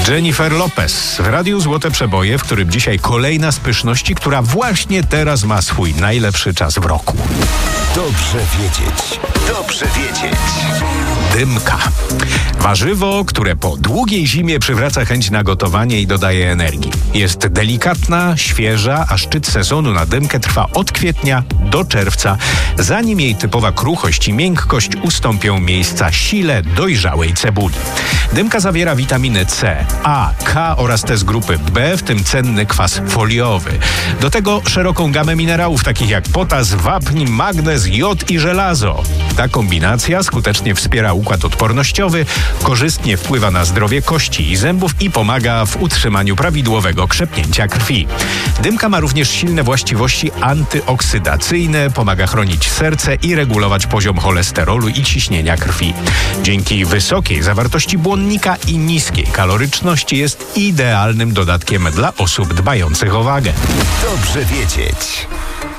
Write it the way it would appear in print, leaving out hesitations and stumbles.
Jennifer Lopez w Radiu Złote Przeboje, w którym dzisiaj kolejna z pyszności, która właśnie teraz ma swój najlepszy czas w roku. Dobrze wiedzieć. Dobrze wiedzieć. Dymka. Warzywo, które po długiej zimie przywraca chęć na gotowanie i dodaje energii. Jest delikatna, świeża, a szczyt sezonu na dymkę trwa od kwietnia do czerwca, zanim jej typowa kruchość i miękkość ustąpią miejsca sile dojrzałej cebuli. Dymka zawiera witaminy C, A, K oraz te z grupy B, w tym cenny kwas foliowy. Do tego szeroką gamę minerałów takich jak potas, wapń, magnez, jod i żelazo. Ta kombinacja skutecznie wspiera układ odpornościowy, korzystnie wpływa na zdrowie kości i zębów i pomaga w utrzymaniu prawidłowego krzepnięcia krwi. Dymka ma również silne właściwości antyoksydacyjne, pomaga chronić serce i regulować poziom cholesterolu i ciśnienia krwi. Dzięki wysokiej zawartości błonnika i niskiej kaloryczności jest idealnym dodatkiem dla osób dbających o wagę. Dobrze wiedzieć.